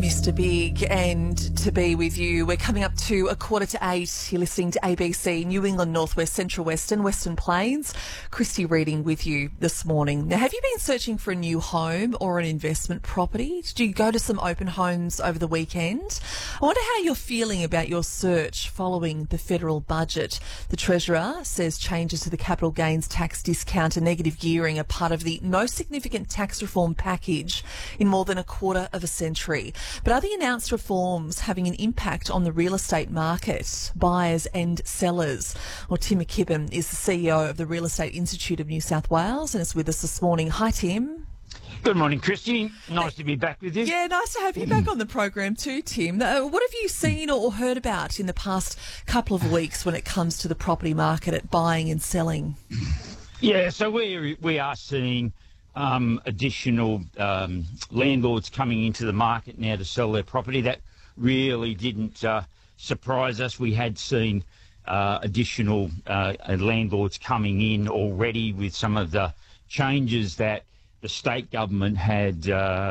Mr. Big, and to be with you. We're coming up to 7:45. You're listening to ABC, New England, Northwest, Central Western, Western Plains. Christy Reading with you this morning. Now, have you been searching for a new home or an investment property? Did you go to some open homes over the weekend? I wonder how you're feeling about your search following the federal budget. The Treasurer says changes to the capital gains tax discount and negative gearing are part of the most significant tax reform package in more than a quarter of a century. But are the announced reforms having an impact on the real estate market, buyers and sellers? Well, Tim McKibben is the CEO of the Real Estate Institute of New South Wales and is with us this morning. Hi, Tim. Good morning, Christy. Nice to be back with you. Yeah, nice to have you back on the program too, Tim. What have you seen or heard about in the past couple of weeks when it comes to the property market at buying and selling? Yeah, so we are seeing additional landlords coming into the market now to sell their property. That really didn't surprise us. We had seen additional landlords coming in already with some of the changes that the state government had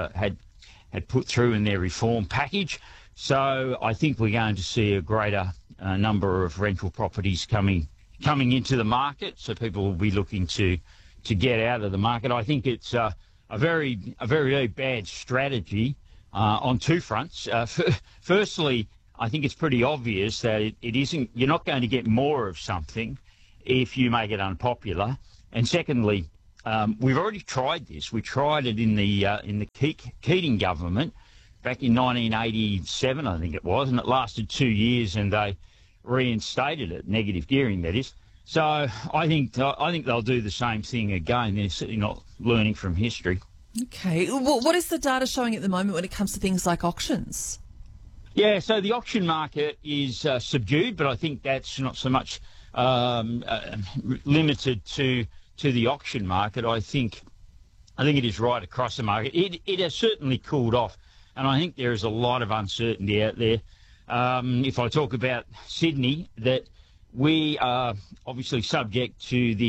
put through in their reform package. So I think we're going to see a greater number of rental properties coming into the market. So people will be looking to get out of the market. I think it's a very bad strategy on two fronts. Firstly, I think it's pretty obvious that it isn't. You're not going to get more of something if you make it unpopular. And secondly, we've already tried this. We tried it in the Keating government back in 1987, I think it was, and it lasted 2 years, and they reinstated it, negative gearing, that is. So I think they'll do the same thing again. They're certainly not learning from history. Okay. Well, what is the data showing at the moment when it comes to things like auctions? Yeah, so the auction market is subdued, but I think that's not so much limited to the auction market. I think it is right across the market. It has certainly cooled off, and I think there is a lot of uncertainty out there. If I talk about Sydney, that we are obviously subject to the